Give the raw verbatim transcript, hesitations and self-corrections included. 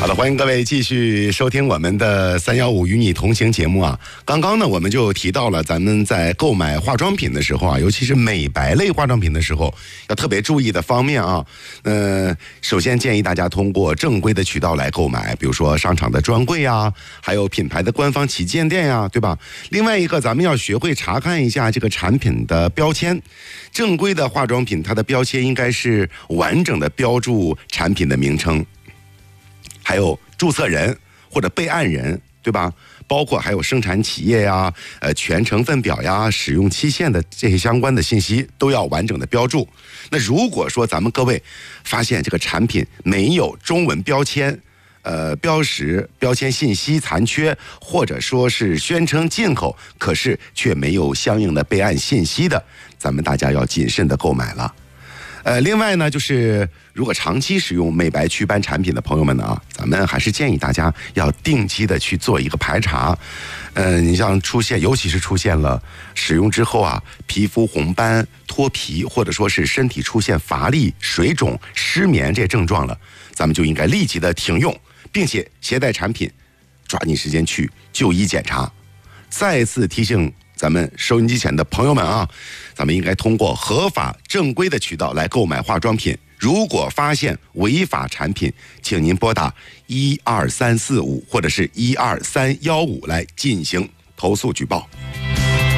好的，欢迎各位继续收听我们的三幺五与你同行节目啊。刚刚呢，我们就提到了咱们在购买化妆品的时候啊，尤其是美白类化妆品的时候，要特别注意的方面啊。呃，首先建议大家通过正规的渠道来购买，比如说商场的专柜啊，还有品牌的官方旗舰店呀、啊，对吧？另外一个，咱们要学会查看一下这个产品的标签。正规的化妆品，它的标签应该是完整的标注产品的名称。还有注册人或者备案人，对吧？包括还有生产企业呀、呃全成分表呀、使用期限的这些相关的信息都要完整的标注。那如果说咱们各位发现这个产品没有中文标签，呃标识标签信息残缺，或者说是宣称进口，可是却没有相应的备案信息的，咱们大家要谨慎的购买了。呃，另外呢，就是如果长期使用美白祛斑产品的朋友们呢啊，咱们还是建议大家要定期的去做一个排查。呃，你像出现，尤其是出现了使用之后啊，皮肤红斑、脱皮，或者说是身体出现乏力、水肿、失眠这些症状了，咱们就应该立即的停用，并且携带产品，抓紧时间去就医检查。再次提醒咱们收音机前的朋友们啊，咱们应该通过合法正规的渠道来购买化妆品。如果发现违法产品，请您拨打一二三四五或者是一二三幺五来进行投诉举报。